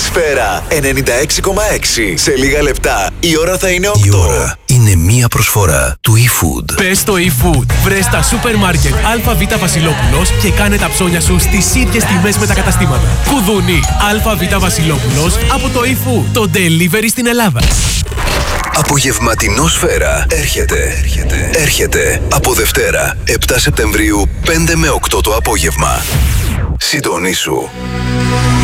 Σφαίρα 96,6. Σε λίγα λεπτά η ώρα θα είναι 8. Η ώρα είναι μία προσφορά του eFood. Πες στο eFood. Βρες τα σούπερ μάρκετ ΑΒ Βασιλόπουλος και κάνε τα ψώνια σου στις ίδιες τιμές με τα καταστήματα. Κουδούνι ΑΒ Βασιλόπουλος από το eFood. Το delivery στην Ελλάδα. Απογευματινό Σφαίρα έρχεται από Δευτέρα 7 Σεπτεμβρίου 5 με 8 το απόγευμα. Συντονίσου.